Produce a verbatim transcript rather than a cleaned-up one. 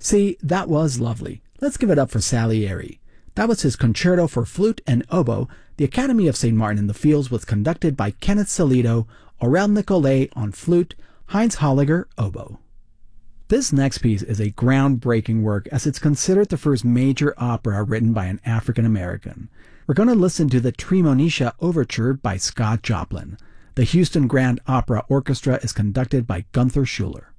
See, that was lovely. Let's give it up for Salieri. That was his concerto for flute and oboe. The Academy of Saint Martin in the Fields was conducted by Kenneth Salido, Aurel Nicolet on flute, Heinz Holliger oboe. This next piece is a groundbreaking work as it's considered the first major opera written by an African American. We're going to listen to the Tremonisha Overture by Scott Joplin. The Houston Grand Opera Orchestra is conducted by Gunther Schuller.